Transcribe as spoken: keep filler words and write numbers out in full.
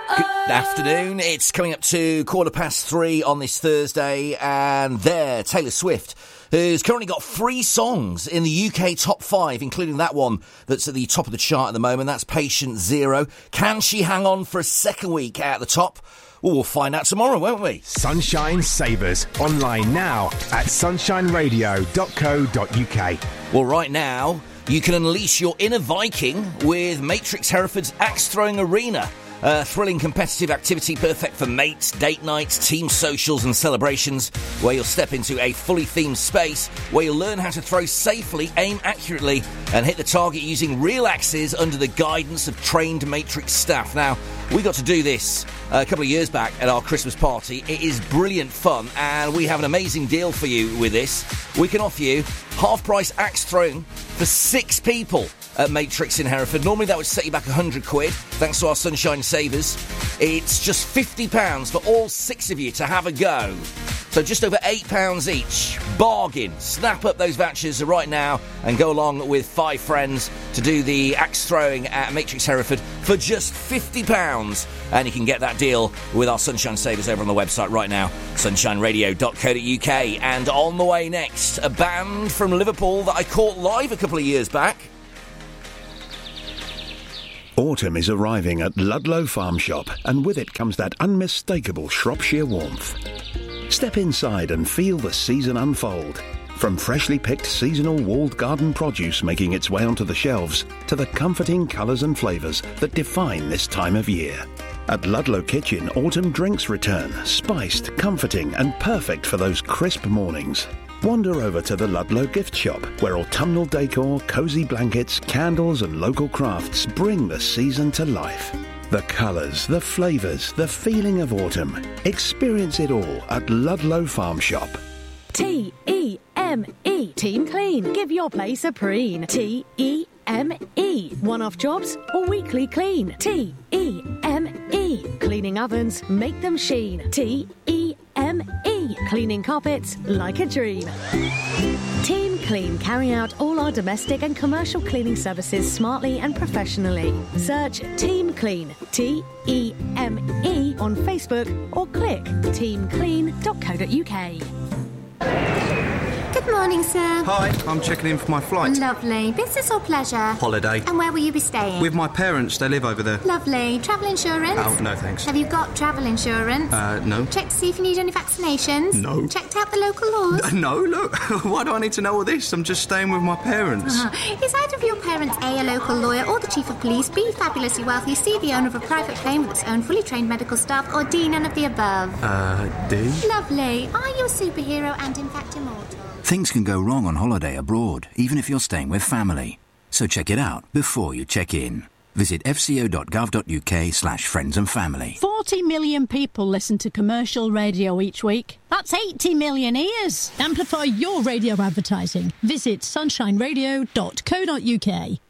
Good afternoon. It's coming up to quarter past three on this Thursday, and there, Taylor Swift, who's currently got three songs in the U K top five, including that one that's at the top of the chart at the moment. That's Patient Zero. Can she hang on for a second week at the top? Well, we'll find out tomorrow, won't we? Sunshine Savers, online now at sunshine radio dot co dot uk. Well, right now, you can unleash your inner Viking with Matrix Hereford's Axe Throwing Arena. A thrilling competitive activity perfect for mates, date nights, team socials and celebrations, where you'll step into a fully themed space where you'll learn how to throw safely, aim accurately and hit the target using real axes under the guidance of trained Matrix staff. Now, we got to do this a couple of years back at our Christmas party. It is brilliant fun, and we have an amazing deal for you with this. We can offer you half-price axe throwing for six people at Matrix in Hereford. Normally that would set you back one hundred quid, thanks to our Sunshine Savers. It's just fifty pounds for all six of you to have a go. So just over eight pounds each. Bargain. Snap up those vouchers right now and go along with five friends to do the axe throwing at Matrix Hereford for just fifty pounds. And you can get that deal with our Sunshine Savers over on the website right now, sunshine radio dot co dot uk. And on the way next, a band from Liverpool that I caught live a couple of years back. Autumn is arriving at Ludlow Farm Shop, and with it comes that unmistakable Shropshire warmth. Step inside and feel the season unfold. From freshly picked seasonal walled garden produce making its way onto the shelves, to the comforting colours and flavours that define this time of year. At Ludlow Kitchen, autumn drinks return, spiced, comforting and perfect for those crisp mornings. Wander over to the Ludlow gift shop, where autumnal decor, cosy blankets, candles and local crafts bring the season to life. The colours, the flavours, the feeling of autumn. Experience it all at Ludlow Farm Shop. T E M E. Team Clean. Give your place a preen. T E M E. One-off jobs or weekly clean. T E M E. Cleaning ovens, make them sheen. T E M E. Cleaning carpets like a dream. Team Clean carry out all our domestic and commercial cleaning services smartly and professionally. Search Team Clean, T E M E, on Facebook or click team clean dot co dot uk. Good morning, sir. Hi, I'm checking in for my flight. Lovely. Business or pleasure? Holiday. And where will you be staying? With my parents, they live over there. Lovely. Travel insurance? Oh, no thanks. Have you got travel insurance? Uh, no. Check to see if you need any vaccinations? No. Checked out the local laws? Uh, no, look. Why do I need to know all this? I'm just staying with my parents. Uh-huh. Is either of your parents A, a local lawyer, or the chief of police, B, fabulously wealthy, C, the owner of a private plane with its own fully trained medical staff, or D, none of the above? Uh, D? Lovely. Are you a superhero and in fact immortal? Things can go wrong on holiday abroad, even if you're staying with family. So check it out before you check in. Visit f c o dot gov dot u k slash friends and family. forty million people listen to commercial radio each week. That's eighty million ears. Amplify your radio advertising. Visit sunshine radio dot co dot u k.